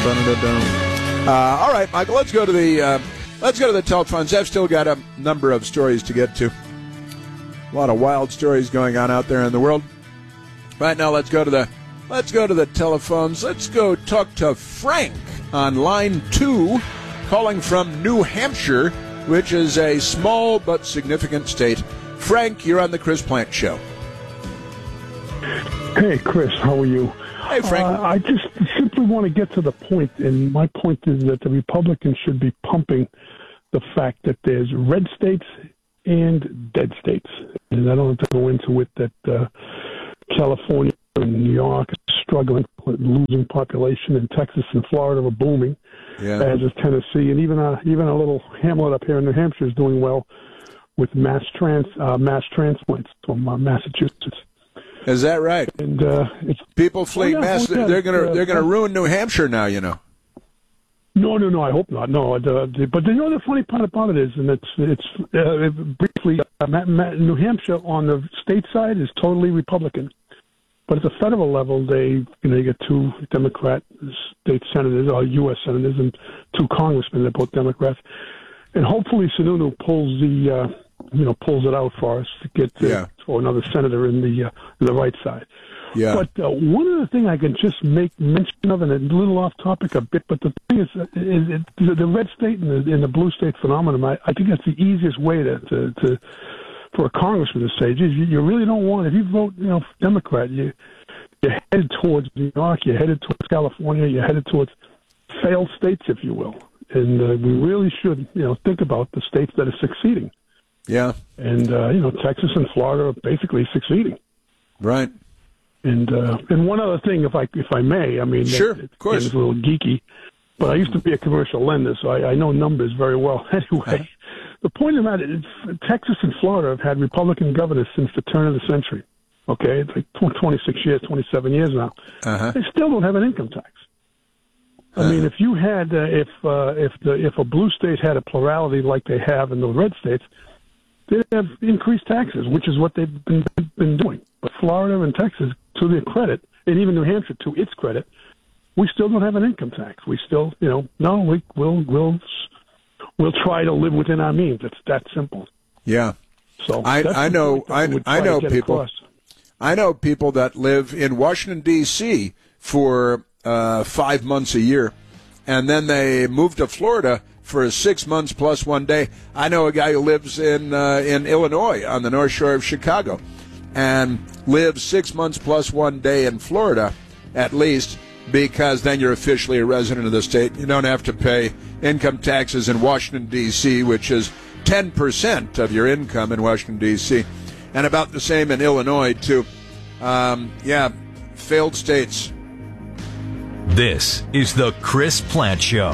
All right, Michael, let's go to the telephones. I've still got a number of stories to get to. A lot of wild stories going on out there in the world. Right now, let's go to the telephones. Let's go talk to Frank on line 2, calling from New Hampshire, which is a small but significant state. Frank, you're on the Chris Plante Show. Hey, Chris, how are you? Hey, Frank. I just simply want to get to the point, and my point is that the Republicans should be pumping the fact that there's red states and dead states. And I don't have to go into it that California and New York are struggling with losing population, and Texas and Florida are booming, as is Tennessee, and even a little hamlet up here in New Hampshire is doing well with mass transplants from Massachusetts. Is that right? And it's people fleeing mass. They're gonna ruin New Hampshire now. You know. No, I hope not. No, but the funny part about it is, and it's briefly, New Hampshire on the state side is totally Republican, but at the federal level, you get 2 Democrat state senators or U.S. senators and 2 congressmen. They're both Democrats, and hopefully Sununu pulls it out for us to get for another senator in the right side. Yeah. But one other thing I can just make mention of, and a little off topic a bit, but the thing is the red state and the blue state phenomenon. I think that's the easiest way to for a congressman to say, geez, you really don't want, if you vote Democrat, you're headed towards New York, you're headed towards California, you're headed towards failed states, if you will, and we really should think about the states that are succeeding. Yeah. And, Texas and Florida are basically succeeding. Right. And one other thing, if I may, I mean, sure, of course. It's a little geeky, but I used to be a commercial lender, so I know numbers very well. Anyway, the point of that is Texas and Florida have had Republican governors since the turn of the century. Okay, it's like 26 years, 27 years now. They still don't have an income tax. I mean, if you had, if a blue state had a plurality like they have in the red states, they'd have increased taxes, which is what they've been doing. But Florida and Texas, to their credit, and even New Hampshire, to its credit, we still don't have an income tax. We still, we'll try to live within our means. It's that simple. Yeah. So I know people. I know people that live in Washington D.C. for 5 months a year, and then they move to Florida for 6 months plus 1 day. I know a guy who lives in Illinois on the North Shore of Chicago, and lives 6 months plus 1 day in Florida, at least, because then you're officially a resident of the state. You don't have to pay income taxes in Washington, D.C., which is 10% of your income in Washington, D.C., and about the same in Illinois, too. Failed states. This is the Chris Plante Show.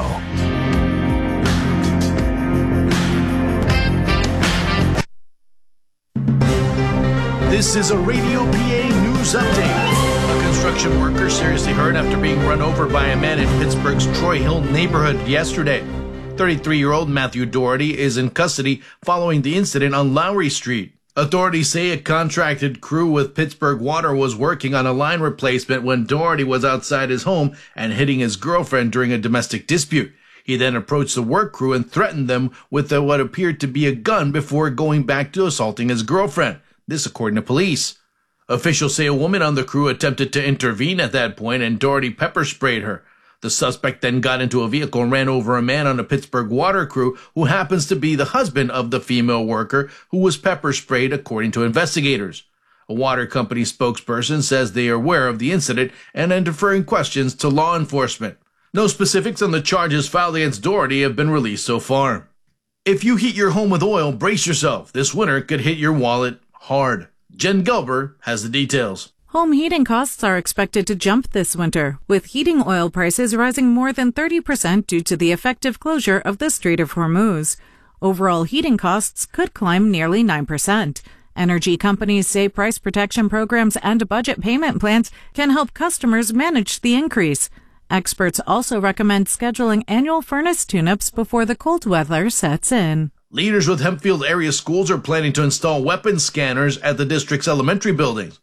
This is a Radio PA News Update. A construction worker seriously hurt after being run over by a man in Pittsburgh's Troy Hill neighborhood yesterday. 33-year-old Matthew Doherty is in custody following the incident on Lowry Street. Authorities say a contracted crew with Pittsburgh Water was working on a line replacement when Doherty was outside his home and hitting his girlfriend during a domestic dispute. He then approached the work crew and threatened them with what appeared to be a gun before going back to assaulting his girlfriend. This according to police. Officials say a woman on the crew attempted to intervene at that point and Doherty pepper sprayed her. The suspect then got into a vehicle and ran over a man on a Pittsburgh Water crew who happens to be the husband of the female worker who was pepper sprayed, according to investigators. A water company spokesperson says they are aware of the incident and are deferring questions to law enforcement. No specifics on the charges filed against Doherty have been released so far. If you heat your home with oil, brace yourself. This winter could hit your wallet hard. Jen Gelber has the details. Home heating costs are expected to jump this winter, with heating oil prices rising more than 30% due to the effective closure of the Strait of Hormuz. Overall heating costs could climb nearly 9%. Energy companies say price protection programs and budget payment plans can help customers manage the increase. Experts also recommend scheduling annual furnace tune-ups before the cold weather sets in. Leaders with Hempfield area schools are planning to install weapon scanners at the district's elementary buildings.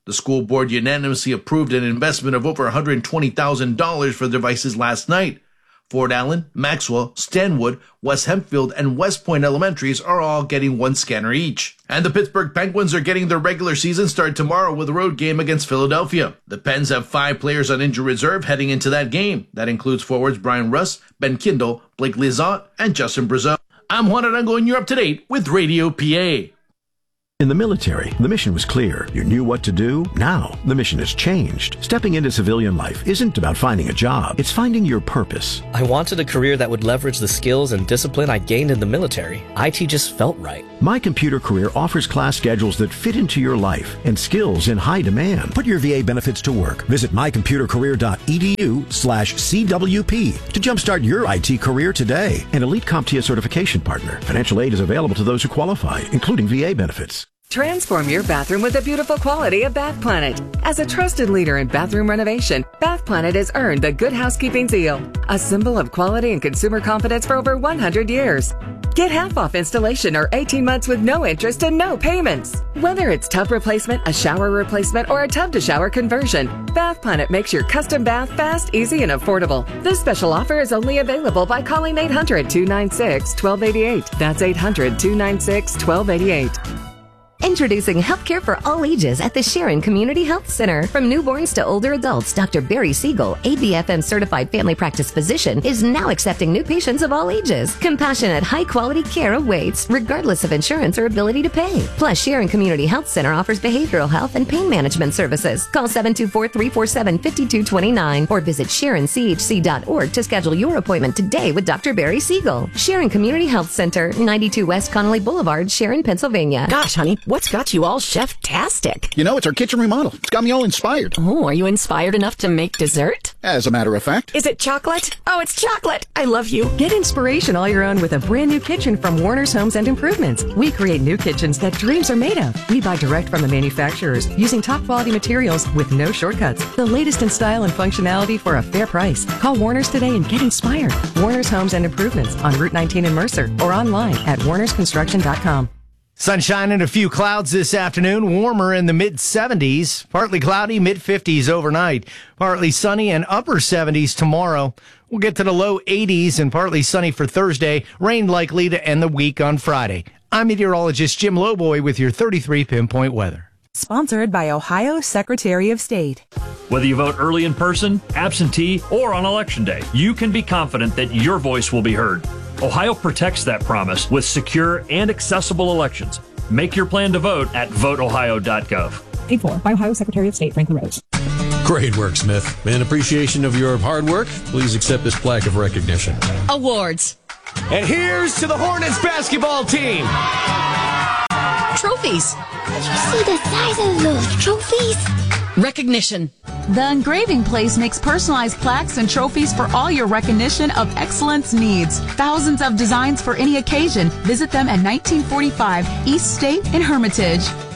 The school board unanimously approved an investment of over $120,000 for the devices last night. Fort Allen, Maxwell, Stanwood, West Hempfield, and West Point Elementaries are all getting one scanner each. And the Pittsburgh Penguins are getting their regular season start tomorrow with a road game against Philadelphia. The Pens have 5 players on injured reserve heading into that game. That includes forwards Brian Russ, Ben Kindle, Blake Lizotte, and Justin Brazeau. I'm Juan Arango, and you're up to date with Radio PA. In the military, the mission was clear. You knew what to do. Now, the mission has changed. Stepping into civilian life isn't about finding a job. It's finding your purpose. I wanted a career that would leverage the skills and discipline I gained in the military. IT just felt right. My Computer Career offers class schedules that fit into your life and skills in high demand. Put your VA benefits to work. Visit mycomputercareer.edu/CWP to jumpstart your IT career today. An elite CompTIA certification partner. Financial aid is available to those who qualify, including VA benefits. Transform your bathroom with the beautiful quality of Bath Planet. As a trusted leader in bathroom renovation, Bath Planet has earned the Good Housekeeping seal, a symbol of quality and consumer confidence for over 100 years. Get half off installation or 18 months with no interest and no payments. Whether it's tub replacement, a shower replacement, or a tub-to-shower conversion, Bath Planet makes your custom bath fast, easy, and affordable. This special offer is only available by calling 800-296-1288. That's 800-296-1288. Introducing healthcare for all ages at the Sharon Community Health Center. From newborns to older adults, Dr. Barry Siegel, ABFM certified family practice physician, is now accepting new patients of all ages. Compassionate, high-quality care awaits, regardless of insurance or ability to pay. Plus, Sharon Community Health Center offers behavioral health and pain management services. Call 724-347-5229 or visit SharonCHC.org to schedule your appointment today with Dr. Barry Siegel. Sharon Community Health Center, 92 West Connolly Boulevard, Sharon, Pennsylvania. Gosh, honey, what's got you all chef-tastic? You know, it's our kitchen remodel. It's got me all inspired. Oh, are you inspired enough to make dessert? As a matter of fact. Is it chocolate? Oh, it's chocolate. I love you. Get inspiration all your own with a brand new kitchen from Warner's Homes and Improvements. We create new kitchens that dreams are made of. We buy direct from the manufacturers using top quality materials with no shortcuts. The latest in style and functionality for a fair price. Call Warner's today and get inspired. Warner's Homes and Improvements on Route 19 in Mercer or online at warnersconstruction.com. Sunshine and a few clouds this afternoon, warmer in the mid-70s, partly cloudy, mid-50s overnight, partly sunny and upper 70s tomorrow. We'll get to the low 80s and partly sunny for Thursday, rain likely to end the week on Friday. I'm meteorologist Jim Lowboy with your 33 Pinpoint Weather. Sponsored by Ohio Secretary of State. Whether you vote early in person, absentee, or on Election Day, you can be confident that your voice will be heard. Ohio protects that promise with secure and accessible elections. Make your plan to vote at voteohio.gov. Paid for by Ohio Secretary of State Franklin Rose. Great work, Smith. In appreciation of your hard work, please accept this plaque of recognition. Awards. And here's to the Hornets basketball team. Trophies. Did you see the size of those trophies? Recognition. The Engraving Place makes personalized plaques and trophies for all your recognition of excellence needs. Thousands of designs for any occasion. Visit them at 1945 East State in Hermitage.